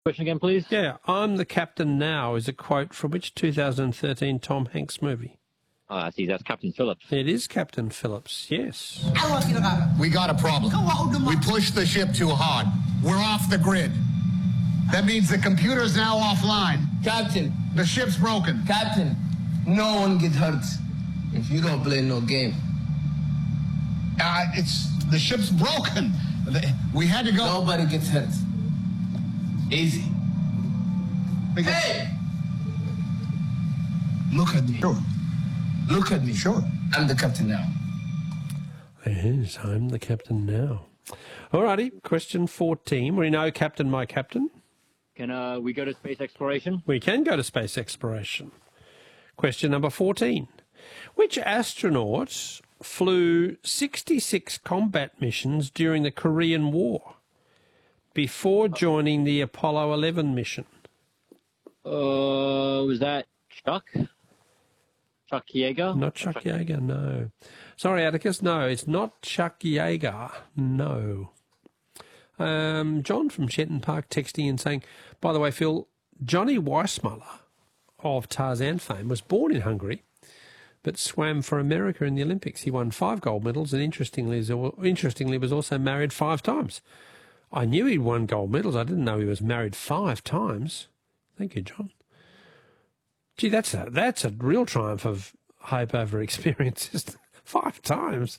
Question again, please. Yeah, I'm the captain now is a quote from which 2013 Tom Hanks movie? I see. That's Captain Phillips. It is Captain Phillips, yes. We got a problem. We pushed the ship too hard. We're off the grid. That means the computer's now offline. Captain. The ship's broken. Captain, no one gets hurt if you don't play no game. The ship's broken. We had to go. Nobody gets hurt. Easy. Hey! Look at me. Sure. Look at me. Sure. I'm the captain now. Yes, I'm the captain now. Alrighty, question 14. We know Captain, my captain. Can we go to space exploration? We can go to space exploration. Question number 14. Which astronaut flew 66 combat missions during the Korean War before joining the Apollo 11 mission? Was that Chuck? Chuck Yeager? Not Chuck Yeager, no. Sorry, Atticus, no, it's not Chuck Yeager, no. John from Shenton Park texting and saying, by the way, Phil, Johnny Weissmuller of Tarzan fame was born in Hungary but swam for America in the Olympics. He won 5 gold medals and interestingly was also married 5 times. I knew he'd won gold medals. I didn't know he was married 5 times. Thank you, John. Gee, that's a real triumph of hope over experiences. 5 times.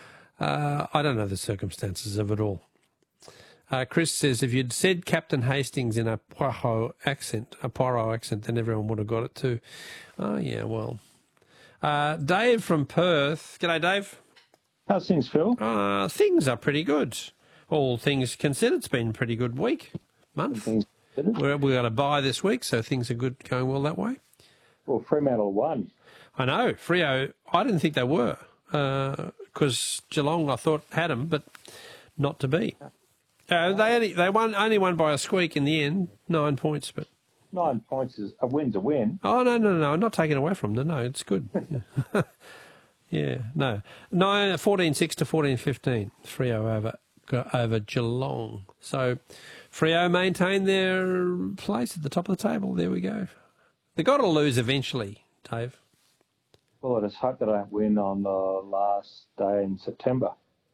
I don't know the circumstances of it all. Chris says, if you'd said Captain Hastings in a Poirot accent, then everyone would have got it too. Oh, yeah, well. Dave from Perth. G'day, Dave. How's things, Phil? Things are pretty good. All things considered, it's been a pretty good month. We got a bye this week, so things are good, going well that way. Well, Fremantle won. I know. Freo, I didn't think they were, because Geelong, I thought, had them, but not to be. They only won by a squeak in the end, 9 points. But 9 points is a win's a win. Oh, no, I'm not taking away from them. No, it's good. Yeah, no. 14-6 to 14-15, Freo over Geelong. So Freo maintain their place at the top of the table. There we go. They've got to lose eventually, Dave. Well, I just hope they don't win on the last day in September.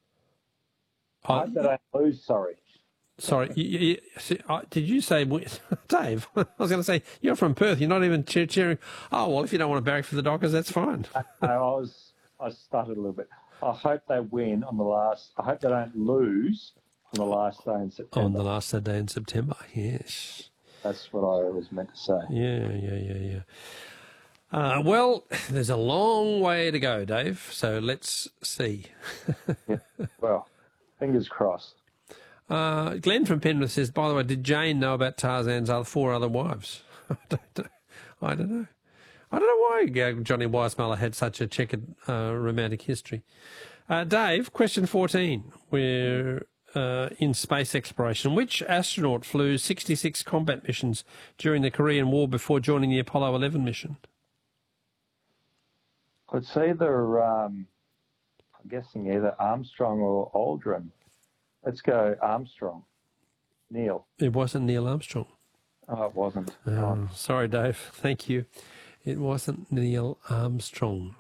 I hope they don't lose, sorry. Sorry, did you say, Dave? I was going to say, you're from Perth. You're not even cheering. Oh, well, if you don't want to barrack for the Dockers, that's fine. No, I started a little bit. I hope they win on the last. I hope they don't lose on the last day in September. On the last day in September, yes. That's what I was meant to say. Yeah. Well, there's a long way to go, Dave. So let's see. Yeah. Well, fingers crossed. Glenn from Penrith says, by the way, did Jane know about Tarzan's 4 other wives? I don't know. I don't know why Johnny Weissmuller had such a checkered romantic history. Dave, question 14. We're in space exploration. Which astronaut flew 66 combat missions during the Korean War before joining the Apollo 11 mission? It's either, I'm guessing either Armstrong or Aldrin. Let's go Armstrong. Neil. It wasn't Neil Armstrong. Oh, it wasn't. Sorry, Dave. Thank you. It wasn't Neil Armstrong.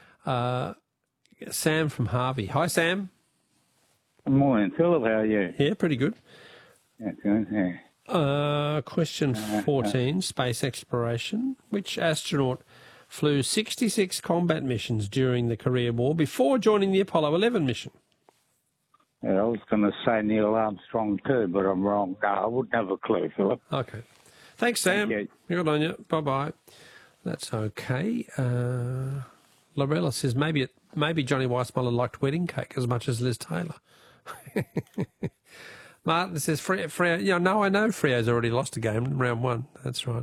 Sam from Harvey. Hi, Sam. Good morning, Philip. How are you? Yeah, pretty good. Yeah, good. Yeah. Question 14, space exploration. Which astronaut flew 66 combat missions during the Korean War before joining the Apollo 11 mission? Yeah, I was going to say Neil Armstrong too, but I'm wrong. No, I wouldn't have a clue, Philip. Okay. Thanks, Sam. Thank you. Good on you. Bye-bye. That's okay. Lorella says maybe Johnny Weissmuller liked wedding cake as much as Liz Taylor. Martin says, Freo, yeah, no, I know Freo's already lost a game in round 1. That's right.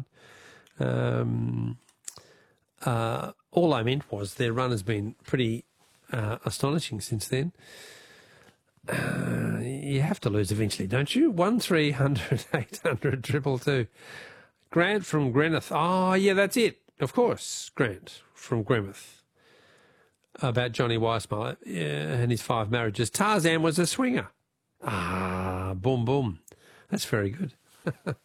All I meant was their run has been pretty astonishing since then. You have to lose eventually, don't you? 1300 800 222. Grant from Greenock. Oh, yeah, that's it. Of course, Grant from Greenock. About Johnny Weissmuller and his 5 marriages. Tarzan was a swinger. Boom, boom. That's very good.